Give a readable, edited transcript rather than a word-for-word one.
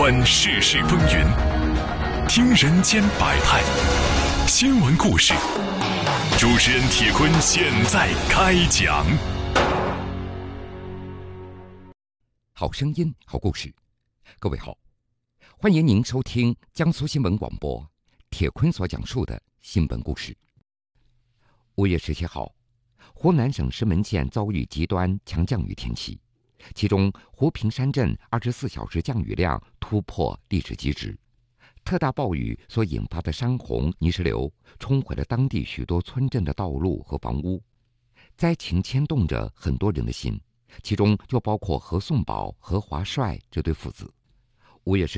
观世事风云，听人间百态，新闻故事。主持人铁坤现在开讲。 好声音，好故事。各位好，欢迎您收听江苏新闻广播铁坤所讲述的新闻故事。5月17号，湖南省石门县遭遇极端强降雨天气，其中湖平山镇24小时降雨量突破历史极值。特大暴雨所引发的山洪泥石流冲毁了当地许多村镇的道路和房屋，灾情牵动着很多人的心，其中就包括何颂宝、何华帅这对父子。5月